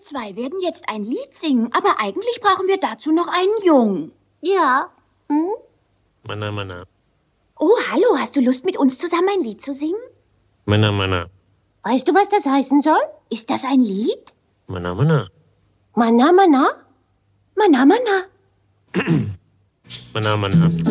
zwei werden jetzt ein Lied singen, aber eigentlich brauchen wir dazu noch einen Jungen. Ja. Hm? Mana, mana. Oh, hallo, hast du Lust, mit uns zusammen ein Lied zu singen? Mana, mana. Weißt du, was das heißen soll? Ist das ein Lied? Mana, mana. Mana, mana? Mana, mana. Mana, mana.